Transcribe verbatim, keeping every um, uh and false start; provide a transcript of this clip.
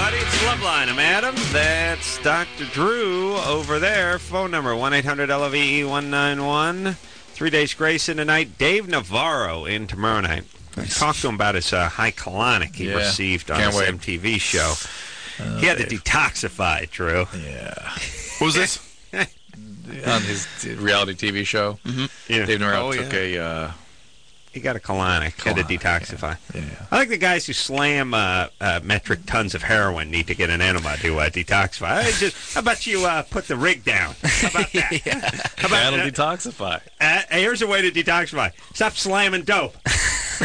everybody. It's Loveline. I'm Adam. That's Doctor Drew over there. Phone number one eight hundred L O V E one nine one. Three days grace in tonight. Dave Navarro in tomorrow night. Nice. Talked to him about his uh, high colonic he yeah. received on Can't his wait. M T V show. Uh, he had Dave. to detoxify, Drew. Yeah. What was this? On his reality T V show? Mm-hmm. Yeah. Dave Navarro oh, took yeah. a... Uh, He got a colonic, had to detoxify. Yeah. Yeah. I like the guys who slam uh, uh, metric tons of heroin need to get an enema to uh, detoxify. I just, how about you uh, put the rig down? How about that? yeah. How about That'll that? detoxify. Uh, here's a way to detoxify. Stop slamming dope.